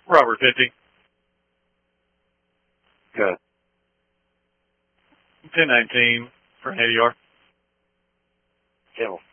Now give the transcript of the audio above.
Robert 50. Good. 1019 for an ADR. Kill.